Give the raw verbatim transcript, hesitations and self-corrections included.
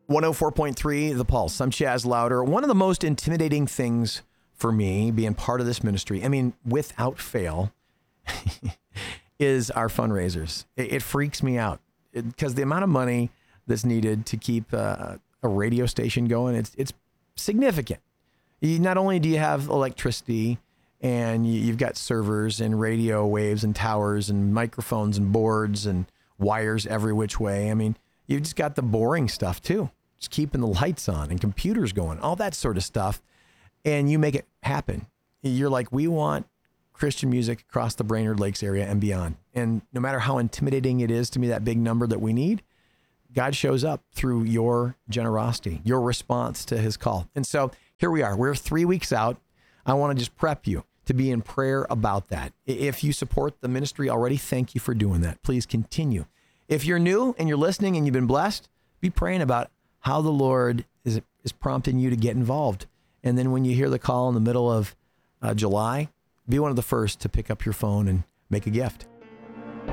one oh four point three, The Pulse. I'm Chaz Louder. One of the most intimidating things for me being part of this ministry, I mean, without fail, is our fundraisers. It, it freaks me out because the amount of money that's needed to keep uh, a radio station going, it's it's significant. You, not only do you have electricity and you, you've got servers and radio waves and towers and microphones and boards and wires every which way. I mean, you've just got the boring stuff too. Just keeping the lights on and computers going, all that sort of stuff. And you make it happen. You're like, we want Christian music across the Brainerd Lakes area and beyond. And no matter how intimidating it is to me, that big number that we need, God shows up through your generosity, your response to his call. And so here we are. We're three weeks out. I want to just prep you to be in prayer about that. If you support the ministry already, thank you for doing that. Please continue. If you're new and you're listening and you've been blessed, be praying about how the Lord is, is prompting you to get involved. And then when you hear the call in the middle of uh, July, be one of the first to pick up your phone and make a gift.